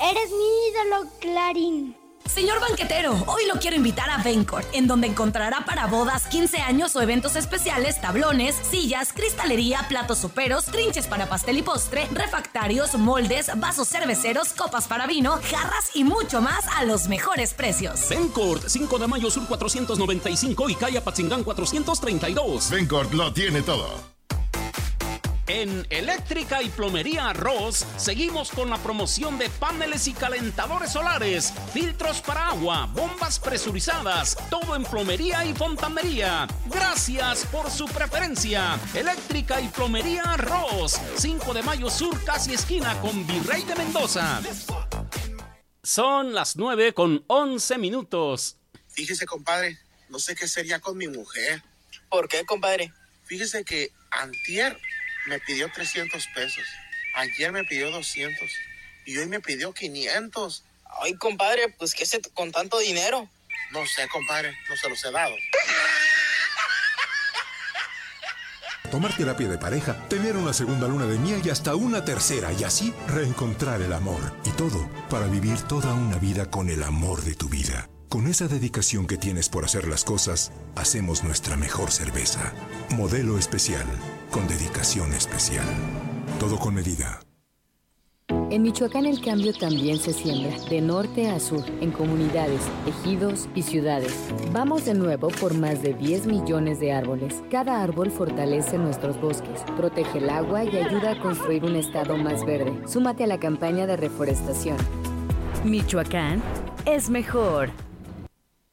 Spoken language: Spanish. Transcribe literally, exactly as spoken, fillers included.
Eres mi ídolo, Clarín. Señor banquetero, hoy lo quiero invitar a Vencourt, en donde encontrará para bodas, quince años o eventos especiales, tablones, sillas, cristalería, platos soperos, trinches para pastel y postre, refractarios, moldes, vasos cerveceros, copas para vino, jarras y mucho más a los mejores precios. Vencourt, cinco de mayo sur cuatrocientos noventa y cinco y calle Apatzingán cuatrocientos treinta y dos. Vencourt lo tiene todo. En Eléctrica y Plomería Ross seguimos con la promoción de paneles y calentadores solares, filtros para agua, bombas presurizadas, todo en plomería y fontanería. Gracias por su preferencia. Eléctrica y Plomería Ross, cinco de mayo sur, casi esquina con Virrey de Mendoza. Son las nueve con once minutos. Fíjese, compadre, no sé qué sería con mi mujer. ¿Por qué, compadre? Fíjese que antier me pidió trescientos pesos, ayer me pidió doscientos y hoy me pidió quinientos. Ay, compadre, pues ¿qué se con tanto dinero? No sé, compadre, no se los he dado. Tomar terapia de pareja, tener una segunda luna de miel y hasta una tercera, y así reencontrar el amor. Y todo para vivir toda una vida con el amor de tu vida. Con esa dedicación que tienes por hacer las cosas, hacemos nuestra mejor cerveza. Modelo especial, con dedicación especial. Todo con medida. En Michoacán el cambio también se siembra, de norte a sur, en comunidades, ejidos y ciudades. Vamos de nuevo por más de diez millones de árboles. Cada árbol fortalece nuestros bosques, protege el agua y ayuda a construir un estado más verde. Súmate a la campaña de reforestación. Michoacán es mejor.